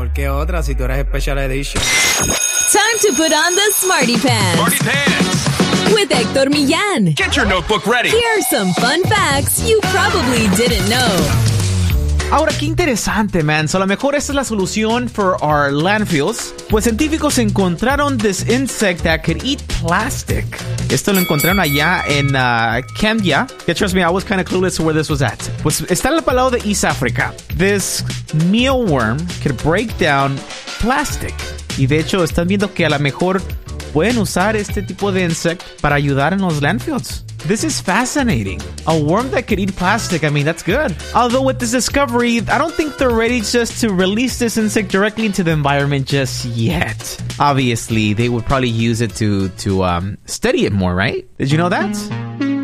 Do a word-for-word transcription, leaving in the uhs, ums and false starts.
mejor que otra si tú eres Special Edition. Time to put on the Smarty Pants. Smarty Pants. With Héctor Millán. Get your notebook ready. Here are some fun facts you probably didn't know. Ahora, qué interesante, man. So, a lo mejor esta es la solución for our landfills. Pues científicos encontraron this insect that could eat plastic. Esto lo encontraron allá en uh, Kenya. Yeah, trust me, I was kind of clueless to where this was at. Pues está en el lado de East Africa. This mealworm could break down plastic. Y de hecho, están viendo que a lo mejor pueden usar este tipo de insect para ayudar en los landfills. This is fascinating. A worm that could eat plastic, I mean, that's good. Although with this discovery, I don't think they're ready just to release this insect directly into the environment just yet. Obviously, they would probably use it to, to um, study it more, right? Did you know that?